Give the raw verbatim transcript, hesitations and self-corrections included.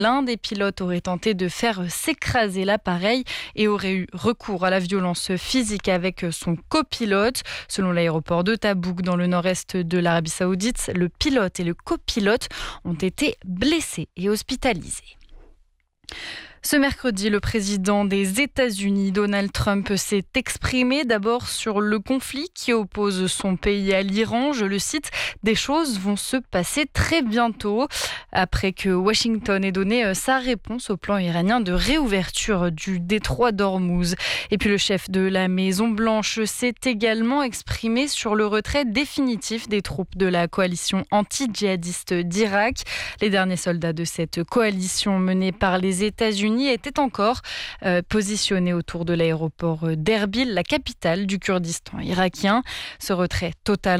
L'un des pilotes aurait tenté de faire s'écraser l'appareil et aurait eu recours à la violence physique avec son copilote. Selon l'aéroport de Tabouk, dans le nord-est de l'Arabie Saoudite, le pilote et le copilote ont été blessés et hospitalisés. Ce mercredi, le président des États-Unis, Donald Trump, s'est exprimé d'abord sur le conflit qui oppose son pays à l'Iran. Je le cite, « Des choses vont se passer très bientôt » après que Washington ait donné sa réponse au plan iranien de réouverture du détroit d'Ormuz. Et puis le chef de la Maison-Blanche s'est également exprimé sur le retrait définitif des troupes de la coalition anti-djihadiste d'Irak. Les derniers soldats de cette coalition menée par les États-Unis était encore euh, positionné autour de l'aéroport d'Erbil, la capitale du Kurdistan irakien. Ce retrait total